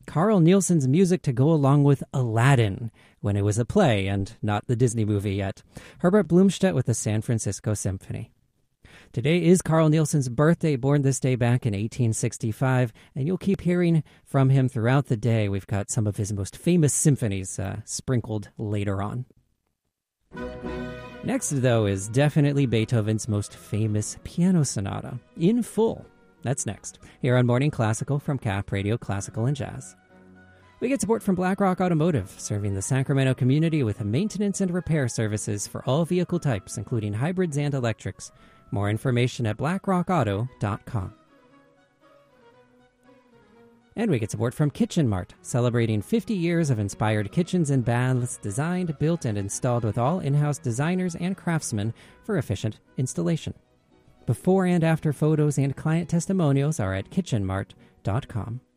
Carl Nielsen's music to go along with Aladdin, when it was a play and not the Disney movie yet. Herbert Blomstedt with the San Francisco Symphony. Today is Carl Nielsen's birthday, born this day back in 1865, and you'll keep hearing from him throughout the day. We've got some of his most famous symphonies sprinkled later on. Next, though, is definitely Beethoven's most famous piano sonata, in full. That's next, here on Morning Classical from Cap Radio Classical and Jazz. We get support from BlackRock Automotive, serving the Sacramento community with maintenance and repair services for all vehicle types, including hybrids and electrics. More information at blackrockauto.com. And we get support from Kitchen Mart, celebrating 50 years of inspired kitchens and baths designed, built, and installed with all in-house designers and craftsmen for efficient installation. Before and after photos and client testimonials are at kitchenmart.com.